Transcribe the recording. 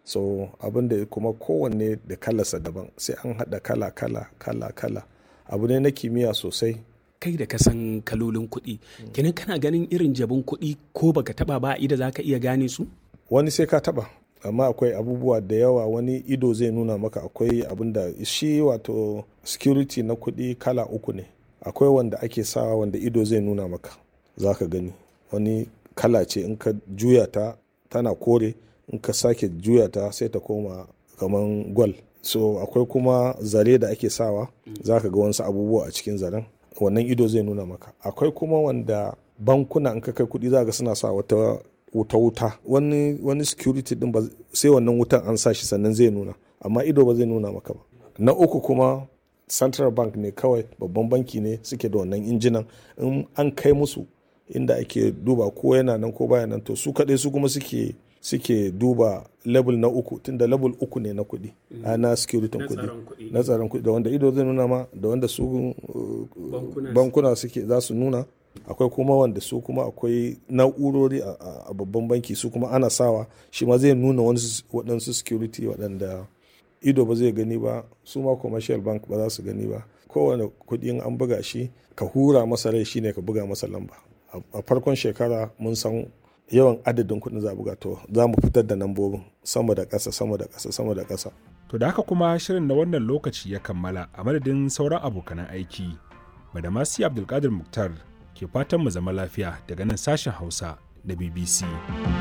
So abin da kuma kowanne da kalarsa daban, sai an haɗa kala abu ne na kimiyya sosai. Kai da ka san kalolin kuɗi, kenan kana ganin irin jabin kuɗi ko baka taba ba ido za ka iya gane su? Wani sai ka taba, amma akwai abubuwa da yawa wani ido zai nuna maka. Akwai abin da shi wato security na kuɗi kala uku ne. Akwai wanda ake sawa wanda ido zai nuna maka, za ka gani. Wani kala ce in ka juya ta tana kore, in ka sake juya ta sai ta koma kaman gwal. So akwai kuma zare da ake sawa, za ka ga wasu abubuwa a cikin zaren, wannan ido zai nuna maka. Akwai kuma wanda bankuna in ka kai kuɗi za ga suna sa wata wuta. Wani security din ba sai wannan wutan an sa shi sannan zai nuna, amma ido ba zai nuna maka ba. Na uku kuma central bank ne kawai, babban banki ne suke da wannan injinan. In an kai musu inda ake duba ko yana nan ko baya nan, to su kaɗai su kuma suke duba level na uku, tunda level uku ne na kuɗi, na security kuɗi, na tsaron kuɗi, da wanda ido zai nuna ma, da wanda su bankuna suke za su nuna. Akwai kuma wanda su kuma akwai na'urori a babban banki, su kuma ana sawa, shi ma zai nuna waɗansu security waɗanda ido ba zai gani ba, su ma commercial bank ba za su gani ba. Kowane kuɗin an buga shi, ka hura masa rai shine ka buga masa lamba. A farkon shekara mun san yawan adadin kuɗin za a buga, to za mu fitar da lambobin sama da ƙasa. To da haka kuma shirin na wannan lokaci ya kammala, a madadin sauran abokanan aiki. Badamasi Abdulkadir Muktar ke fatan mu zama lafiya daga nan sashen Hausa da BBC.